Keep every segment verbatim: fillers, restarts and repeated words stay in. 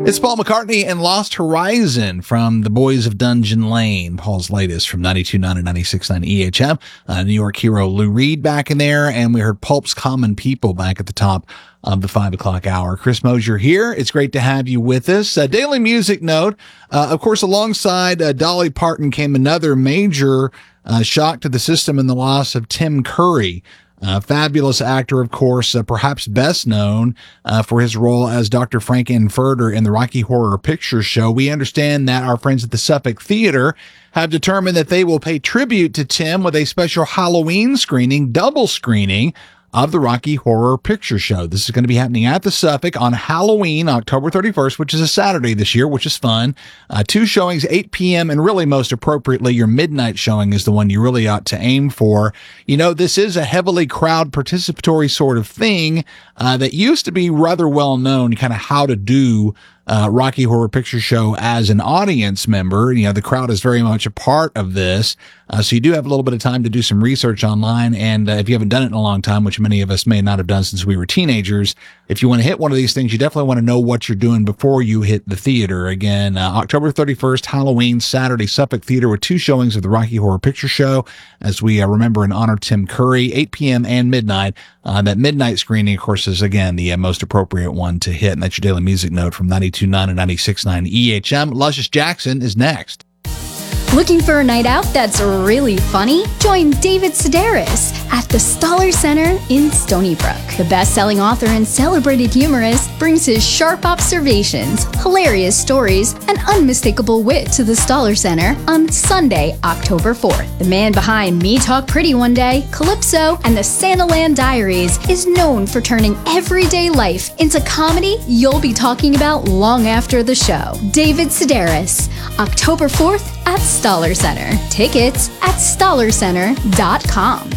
It's Paul McCartney and Lost Horizon from the Boys of Dungeon Lane, Paul's latest from ninety-two point nine and ninety-six point nine E H M. Uh, New York hero Lou Reed back in there, and we heard Pulp's Common People back at the top of the five o'clock hour. Chris Mosier here. It's great to have you with us. Uh, daily music note, uh, of course, alongside uh, Dolly Parton came another major uh, shock to the system in the loss of Tim Curry. Uh, fabulous actor, of course, uh, perhaps best known uh, for his role as Doctor Frank-N-Furter in the Rocky Horror Picture Show. We understand that our friends at the Suffolk Theater have determined that they will pay tribute to Tim with a special Halloween screening, double screening, of the Rocky Horror Picture Show. This is going to be happening at the Suffolk on Halloween, October thirty-first, which is a Saturday this year, which is fun. Uh, two showings, eight p.m., and really most appropriately, your midnight showing is the one you really ought to aim for. You know, this is a heavily crowd participatory sort of thing uh, that used to be rather well known, kind of how to do Uh, Rocky Horror Picture Show as an audience member. You know, the crowd is very much a part of this. Uh, so you do have a little bit of time to do some research online. And uh, if you haven't done it in a long time, which many of us may not have done since we were teenagers, if you want to hit one of these things, you definitely want to know what you're doing before you hit the theater. Again, uh, October thirty-first, Halloween, Saturday, Suffolk Theater with two showings of the Rocky Horror Picture Show as we uh, remember and honor Tim Curry, eight p.m. and midnight. Uh, that midnight screening, of course, is again the uh, most appropriate one to hit. And that's your daily music note from ninety-two point nine and ninety-six point nine E H M. Luscious Jackson is next. Looking for a night out that's really funny? Join David Sedaris at the Stoller Center in Stony Brook. The best-selling author and celebrated humorist brings his sharp observations, hilarious stories, and unmistakable wit to the Stoller Center on Sunday, October fourth. The man behind Me Talk Pretty One Day, Calypso, and the Santaland Diaries is known for turning everyday life into comedy you'll be talking about long after the show. David Sedaris, October fourth at Stoller Center. Tickets at stoller center dot com.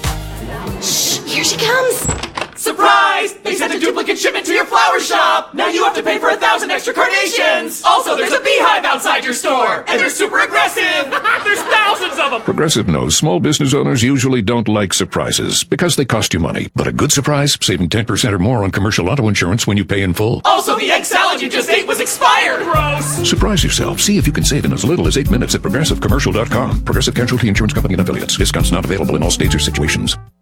Shh, here she comes. Surprise! They sent a duplicate shipment to your flower shop! Now you have to pay for a thousand extra carnations! Also, there's a beehive outside your store! And they're super aggressive! There's thousands of them! Progressive knows small business owners usually don't like surprises because they cost you money. But a good surprise, saving ten percent or more on commercial auto insurance when you pay in full. Also, the egg salad you just ate was expired! Gross! Surprise yourself. See if you can save in as little as eight minutes at progressive commercial dot com. Progressive Casualty Insurance Company and Affiliates. Discounts not available in all states or situations.